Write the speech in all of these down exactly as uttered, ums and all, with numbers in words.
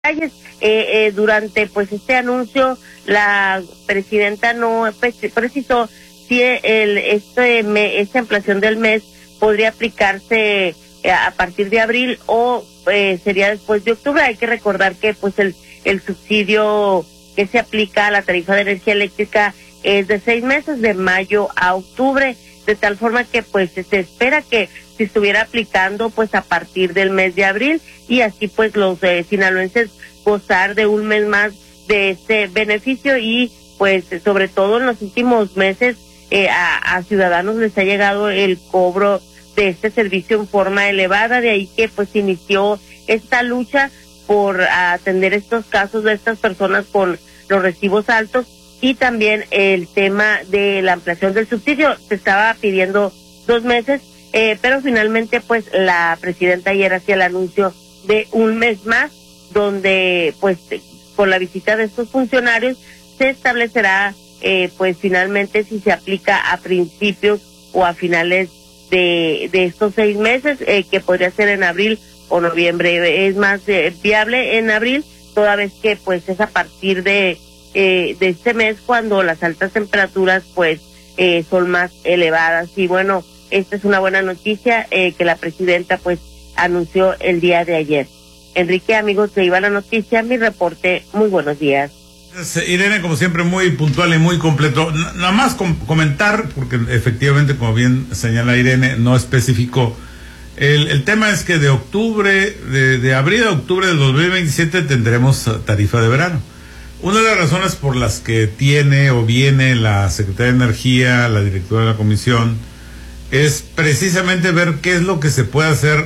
detalles. Eh, eh, durante pues este anuncio, la presidenta no precisó si el este me, esta ampliación del mes podría aplicarse eh, a partir de abril o eh, sería después de octubre. Hay que recordar que pues el el subsidio que se aplica a la tarifa de energía eléctrica es de seis meses, de mayo a octubre, de tal forma que pues se espera que se estuviera aplicando pues a partir del mes de abril y así pues los eh, sinaloenses gozar de un mes más de este beneficio y pues sobre todo en los últimos meses eh, a, a ciudadanos les ha llegado el cobro de este servicio en forma elevada, de ahí que pues inició esta lucha por atender estos casos de estas personas con los recibos altos y también el tema de la ampliación del subsidio. Se estaba pidiendo dos meses, eh, pero finalmente pues la presidenta ayer hacía el anuncio de un mes más, donde pues con la visita de estos funcionarios se establecerá eh, pues finalmente si se aplica a principios o a finales de, de estos seis meses, eh, que podría ser en abril o noviembre. Es más eh, viable en abril, toda vez que pues es a partir de eh, de este mes cuando las altas temperaturas pues eh, son más elevadas. Y bueno, esta es una buena noticia eh, que la presidenta pues anunció el día de ayer. Enrique, amigos, se iba la noticia, mi reporte, muy buenos días. Irene, como siempre, muy puntual y muy completo. N nada más com comentar, porque efectivamente, como bien señala Irene, no especificó. El, el tema es que de octubre, de, de abril a octubre del dos mil veintisiete tendremos tarifa de verano. Una de las razones por las que tiene o viene la Secretaría de Energía, la directora de la comisión, es precisamente ver qué es lo que se puede hacer,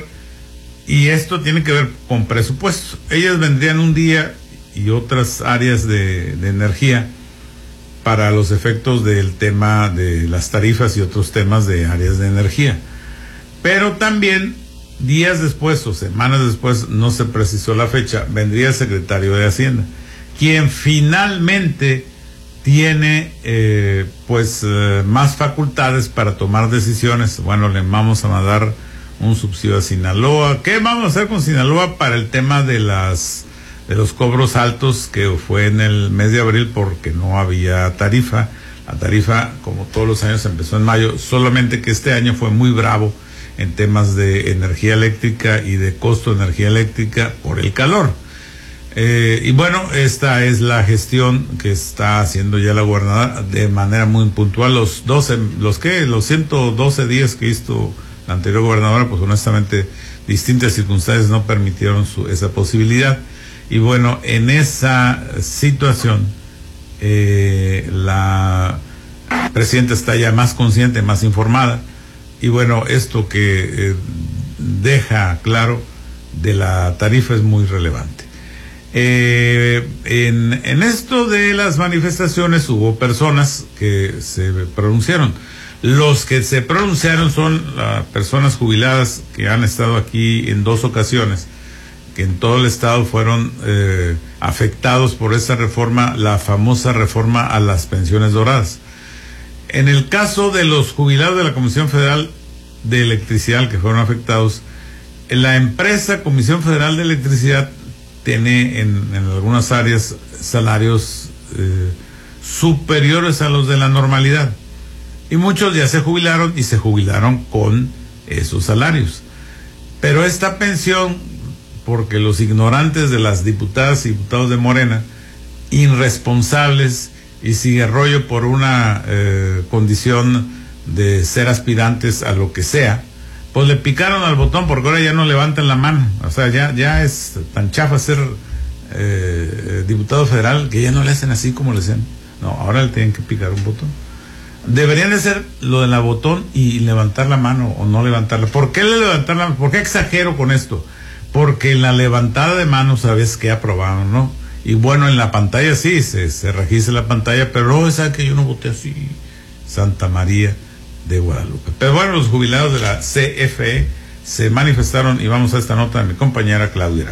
y esto tiene que ver con presupuestos. Ellas vendrían un día y otras áreas de, de energía para los efectos del tema de las tarifas y otros temas de áreas de energía. Pero también días después o semanas después, no se precisó la fecha, vendría el secretario de Hacienda, quien finalmente tiene eh, pues eh, más facultades para tomar decisiones. Bueno, le vamos a mandar un subsidio a Sinaloa. ¿Qué vamos a hacer con Sinaloa para el tema de las de los cobros altos, que fue en el mes de abril porque no había tarifa? La tarifa, como todos los años, empezó en mayo, solamente que este año fue muy bravo en temas de energía eléctrica y de costo de energía eléctrica por el calor. Eh, y bueno, esta es la gestión que está haciendo ya la gobernadora de manera muy puntual. Los doce, los que, los ciento doce días que hizo la anterior gobernadora, pues honestamente distintas circunstancias no permitieron su, esa posibilidad. Y bueno, en esa situación eh, la presidenta está ya más consciente, más informada, y bueno, esto que eh, deja claro de la tarifa es muy relevante. Eh, en, en esto de las manifestaciones hubo personas que se pronunciaron. Los que se pronunciaron son las personas jubiladas que han estado aquí en dos ocasiones, que en todo el estado fueron eh, afectados por esta reforma, la famosa reforma a las pensiones doradas. En el caso de los jubilados de la Comisión Federal de Electricidad que fueron afectados, la empresa Comisión Federal de Electricidad tiene en, en algunas áreas salarios eh, superiores a los de la normalidad. Y muchos ya se jubilaron y se jubilaron con esos salarios. Pero esta pensión, porque los ignorantes de las diputadas y diputados de Morena, irresponsables y sigue rollo por una eh, condición de ser aspirantes a lo que sea, pues le picaron al botón porque ahora ya no levantan la mano. O sea, ya, ya es tan chafa ser eh, diputado federal que ya no le hacen así como le hacen. No, ahora le tienen que picar un botón. Deberían de ser lo de la botón y levantar la mano o no levantarla. ¿Por qué le levantar la mano? ¿Por qué exagero con esto? Porque en la levantada de manos sabes que aprobaron, ¿no? Y bueno, en la pantalla sí, se, se registra la pantalla, pero no, esa que yo no voté así. Santa María de Guadalupe. Pero bueno, los jubilados de la C F E se manifestaron y vamos a esta nota de mi compañera Claudia.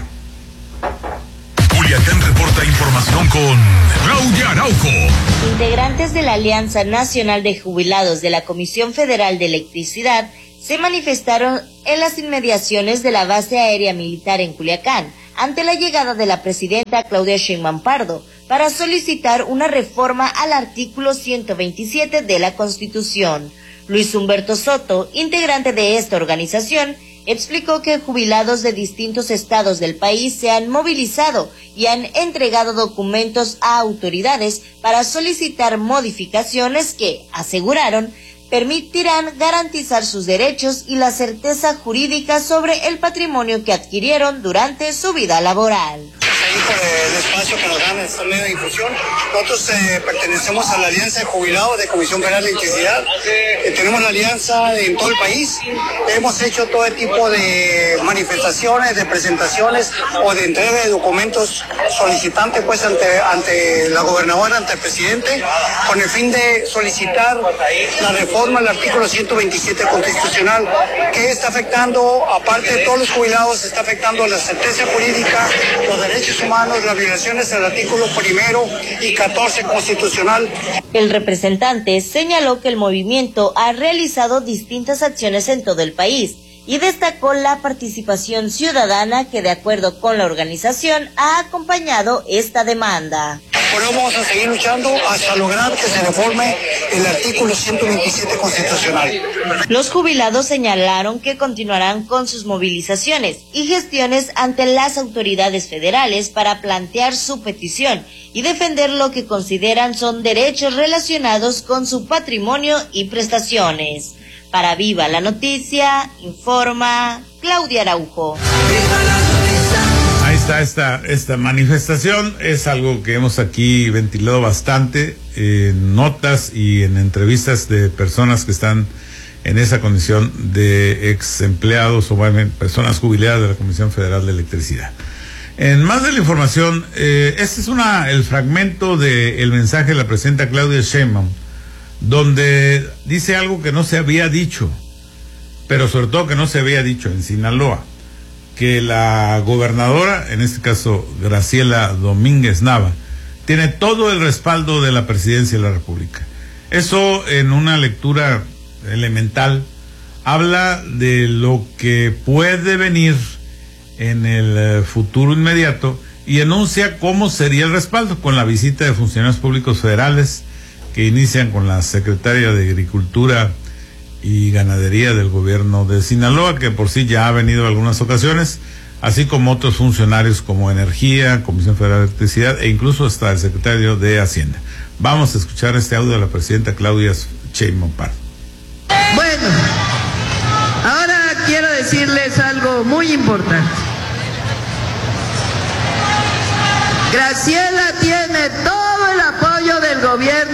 Culiacán reporta información con Claudia Araujo. Integrantes de la Alianza Nacional de Jubilados de la Comisión Federal de Electricidad se manifestaron en las inmediaciones de la base aérea militar en Culiacán ante la llegada de la presidenta Claudia Sheinbaum Pardo para solicitar una reforma al artículo ciento veintisiete de la Constitución. Luis Humberto Soto, integrante de esta organización, explicó que jubilados de distintos estados del país se han movilizado y han entregado documentos a autoridades para solicitar modificaciones que, aseguraron, permitirán garantizar sus derechos y la certeza jurídica sobre el patrimonio que adquirieron durante su vida laboral. Por el espacio que nos dan en esta medio de difusión. Nosotros eh, pertenecemos a la Alianza de Jubilados de Comisión Federal de Electricidad. Eh, tenemos la alianza en todo el país. Hemos hecho todo tipo de manifestaciones, de presentaciones o de entrega de documentos solicitantes pues ante, ante la gobernadora, ante el presidente, con el fin de solicitar la reforma al artículo ciento veintisiete constitucional, que está afectando, aparte de todos los jubilados, está afectando la certeza jurídica, los derechos humanos, las violaciones del artículo primero y catorce constitucional. El representante señaló que el movimiento ha realizado distintas acciones en todo el país y destacó la participación ciudadana que, de acuerdo con la organización, ha acompañado esta demanda. Por eso vamos a seguir luchando hasta lograr que se reforme el artículo ciento veintisiete constitucional. Los jubilados señalaron que continuarán con sus movilizaciones y gestiones ante las autoridades federales para plantear su petición y defender lo que consideran son derechos relacionados con su patrimonio y prestaciones. Para Viva la Noticia, informa Claudia Araujo. Ahí está esta, esta manifestación, es algo que hemos aquí ventilado bastante en notas y en entrevistas de personas que están en esa condición de ex empleados o bueno, personas jubiladas de la Comisión Federal de Electricidad. En más de la información, eh, este es una el fragmento del mensaje de la presidenta Claudia Sheinbaum, donde dice algo que no se había dicho, pero sobre todo que no se había dicho en Sinaloa, que la gobernadora, en este caso Graciela Domínguez Nava, tiene todo el respaldo de la presidencia de la República. Eso, en una lectura elemental, habla de lo que puede venir en el futuro inmediato y enuncia cómo sería el respaldo con la visita de funcionarios públicos federales que inician con la secretaria de Agricultura y Ganadería del gobierno de Sinaloa, que por sí ya ha venido algunas ocasiones, así como otros funcionarios como Energía, Comisión Federal de Electricidad e incluso hasta el secretario de Hacienda. Vamos a escuchar este audio de la presidenta Claudia Sheinbaum Pardo. Bueno, ahora quiero decirles algo muy importante. Graciela tiene todo el apoyo del gobierno